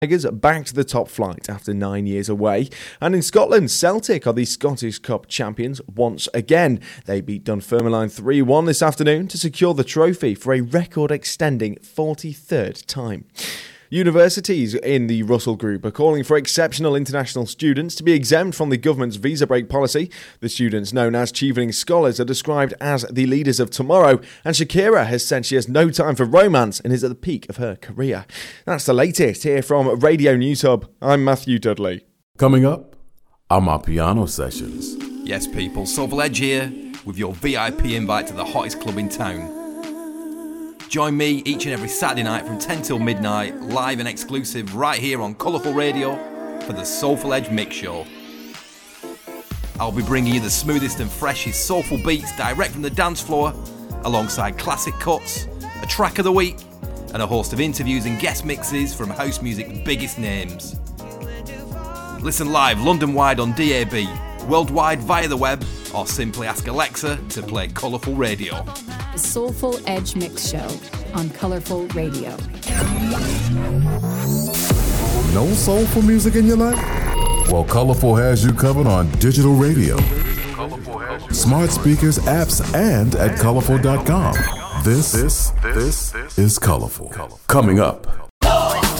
Tigers back to the top flight after 9 years away. And in Scotland, Celtic are the Scottish Cup champions once again. They beat Dunfermline 3-1 this afternoon to secure the trophy for a record-extending 43rd time. Universities in the Russell Group are calling for exceptional international students to be exempt from the government's visa break policy. The students, known as Chevening Scholars, are described as the leaders of tomorrow, and Shakira has said she has no time for romance and is at the peak of her career. That's the latest here from Radio News Hub. I'm Matthew Dudley. Coming up are my piano sessions. Yes, people, Soulful Edge here with your VIP invite to the hottest club in town. Join me each and every Saturday night from 10 till midnight, live and exclusive right here on Colourful Radio for the Soulful Edge Mix Show. I'll be bringing you the smoothest and freshest soulful beats direct from the dance floor, alongside classic cuts, a track of the week, and a host of interviews and guest mixes from house music's biggest names. Listen live London-wide on DAB, worldwide via the web, or simply ask Alexa to play Colourful Radio. The Soulful Edge Mix Show on Colourful Radio. No soulful music in your life? Well, Colourful has you covered on digital radio, smart speakers, apps, and at colourful.com. This is Colourful. Coming up